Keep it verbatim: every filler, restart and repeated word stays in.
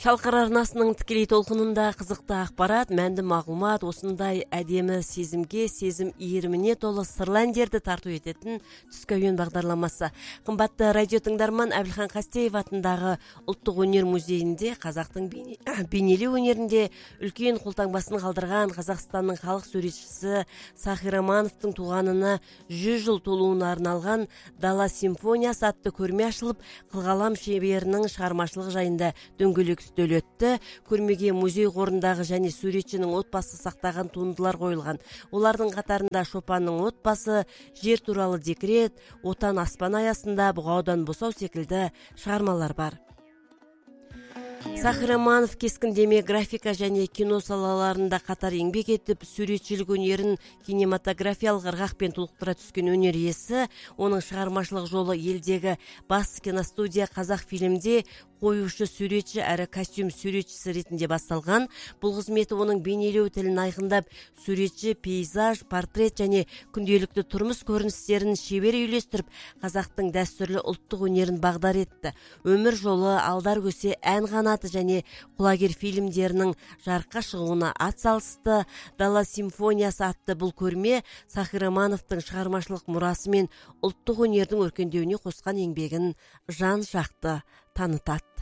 Шалқар арнасының тікелей толқынында қызықты ақпарат, мәнді мағлұмат, осындай әдемі сезімге, сезім иіріміне толы сырлы әндерді тарту ететін түскі әуен бағдарламасы. Қымбатты радио тыңдарман, Әбілхан Қастеев атындағы ұлттық өнер музейінде қазақтың бейнелеу өнерінде үлкен қолтаңбасын қалдырған Қазақстанның халық суретшісі Сахир Амановтың туғанына жүз жыл толуына арналған Дала симфониясы атты көрме ашылып, қылғалам шеберінің шығармашылығы жайында дөңгелек үстел өтті. Көрмеге музей қорындағы және суретшінің отбасы сақтаған туындылар қойылған. Олардың қатарында Шопанның отбасы, жер туралы декрет, отан аспан аясында, бұғаудан босау секілді шығармалар бар. Сахир Аманов кескіндеме, графика және кино салаларында қатар еңбек етіп, суретшілік өнерін кинематографиялық ырғақпен толықтыра түскен өнер иесі. Оның шығармашылық жолы елдегі бас киностудия Қазақфильмде қоюшы суретші әрі костюм суретшісі ретінде басталған. Бұл қызметі оның бейнелеу тілін айқындап, суретші, пейзаж, портрет және күнделікті тұрмыс көріністерін шебер үйлестіріп, қазақтың дәстүрлі ұлттық өнерін бағдар етті. Өмір жолы, алдар көсе, ән қанаты және құлагер фильмдерінің жарыққа шығуына атсалысты. Дала симфониясы атты бұл көрме Сахир Амановтың шығармашылық мұрасы мен ұлттық өнердің өркендеуіне қосқан еңбегін жан жақты танытады.